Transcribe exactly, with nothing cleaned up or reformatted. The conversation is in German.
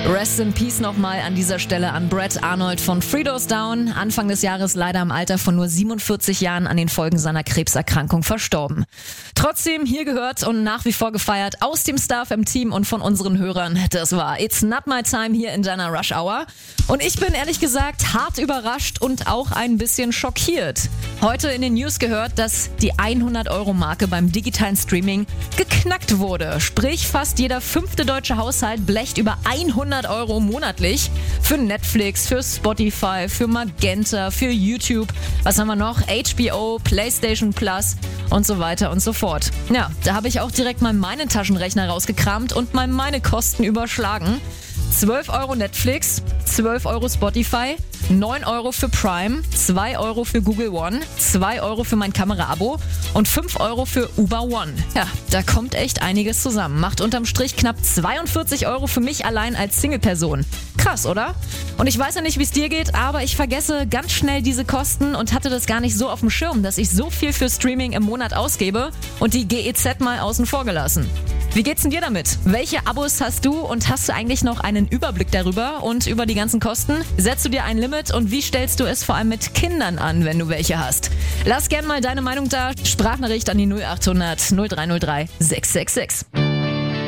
Rest in Peace nochmal an dieser Stelle an Brett Arnold von Three Doors Down. Anfang des Jahres leider im Alter von nur siebenundvierzig Jahren an den Folgen seiner Krebserkrankung verstorben. Trotzdem hier gehört und nach wie vor gefeiert aus dem Star F M-Team und von unseren Hörern. Das war It's Not My Time hier in deiner Rush Hour. Und ich bin ehrlich gesagt hart überrascht und auch ein bisschen schockiert. Heute in den News gehört, dass die hundert-Euro-Marke beim digitalen Streaming geknackt wurde. Sprich, fast jeder fünfte deutsche Haushalt blecht über hundert Euro monatlich für Netflix, für Spotify, für Magenta, für YouTube. Was haben wir noch? H B O, PlayStation Plus und so weiter und so fort. Ja, da habe ich auch direkt mal meinen Taschenrechner rausgekramt und mal meine Kosten überschlagen. zwölf Euro Netflix, zwölf Euro Spotify, neun Euro für Prime, zwei Euro für Google One, zwei Euro für mein Kamera-Abo und fünf Euro für Uber One. Ja, da kommt echt einiges zusammen. Macht unterm Strich knapp zweiundvierzig Euro für mich allein als Single-Person. Krass, oder? Und ich weiß ja nicht, wie es dir geht, aber ich vergesse ganz schnell diese Kosten und hatte das gar nicht so auf dem Schirm, dass ich so viel für Streaming im Monat ausgebe und die G E Z mal außen vor gelassen. Wie geht's denn dir damit? Welche Abos hast du und hast du eigentlich noch einen Überblick darüber und über die ganzen Kosten? Setzt du dir ein Limit und wie stellst du es vor allem mit Kindern an, wenn du welche hast? Lass gerne mal deine Meinung da. Sprachnachricht an die null acht hundert null drei null drei sechs sechs sechs.